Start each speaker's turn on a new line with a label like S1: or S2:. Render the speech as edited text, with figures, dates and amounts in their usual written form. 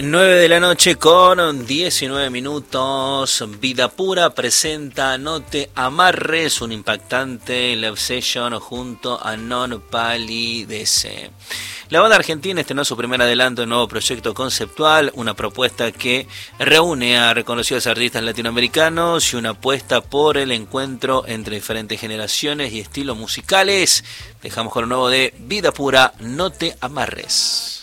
S1: 9 de la noche con 19 minutos. Vida Pura presenta No te amarres, un impactante love session junto a Non Palidece. La banda argentina estrenó su primer adelanto en nuevo proyecto conceptual, una propuesta que reúne a reconocidos artistas latinoamericanos y una apuesta por el encuentro entre diferentes generaciones y estilos musicales. Dejamos con lo nuevo de Vida Pura, No te amarres.